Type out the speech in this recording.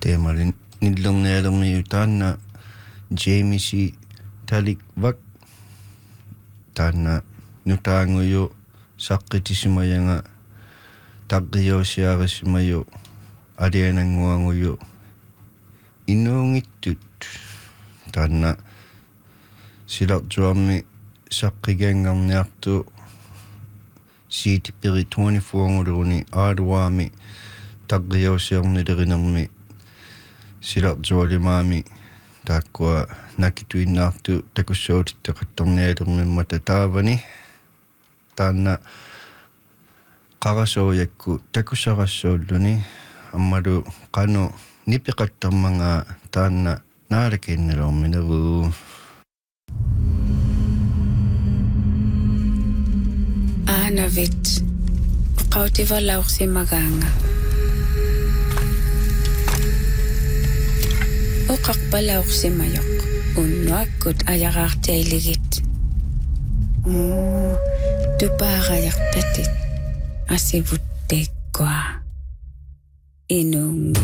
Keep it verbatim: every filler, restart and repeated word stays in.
teemalin nillornialorniu taanna Jamisi talik vak taanna nutaanguyu saqqitisimayanga taqqiyoosiarisimayu aliananguanguyu inuungittut taanna silartuarmi saqqigaangarniartu siitipiri twenty-four-nguluni aaluaami taqqiyoosiarnilerinermi silartualimaami taakkua nakituinnaartu takussuutittaqattornialernimma taavani taanna qarasoojakku takussarassuulluni ammalu qanu nipiqattarmanga taanna naalakinnalormineru aanavit qautivalaursimagaanga uqaqpalaursimayoq unnuakkut ajaqaartiailigit mm tupaarajaqtatit asivutteekkua inung